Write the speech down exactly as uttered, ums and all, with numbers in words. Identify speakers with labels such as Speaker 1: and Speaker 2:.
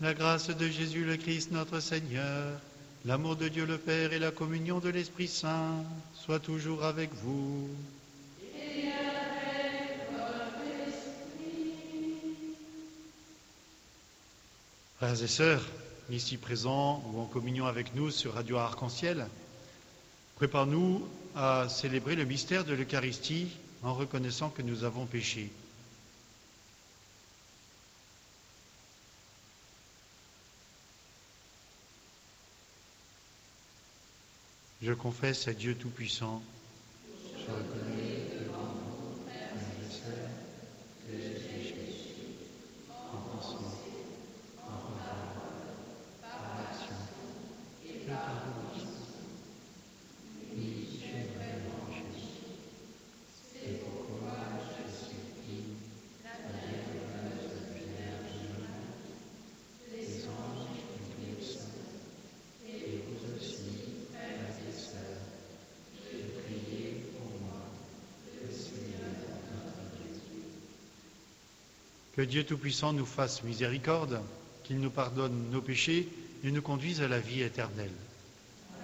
Speaker 1: La grâce de Jésus le Christ notre Seigneur, l'amour de Dieu le Père et la communion de l'Esprit Saint soient toujours avec vous.
Speaker 2: Et avec votre esprit.
Speaker 1: Frères et sœurs, ici présents ou en communion avec nous sur Radio Arc-en-Ciel, prépare-nous à célébrer le mystère de l'Eucharistie en reconnaissant que nous avons péché. Je confesse à Dieu Tout-Puissant, je reconnais devant vous, frères et sœurs, que j'ai péché en pensée, en parole, par action et par omission. Oui, j'ai vraiment péché. C'est pourquoi je supplie la bienheureuse Vierge Marie, les anges et tous les saints, et vous aussi, frères et sœurs, de prier pour moi, le Seigneur notre Dieu. Que Dieu Tout-Puissant nous fasse miséricorde, qu'il nous pardonne nos péchés et nous conduise à la vie éternelle.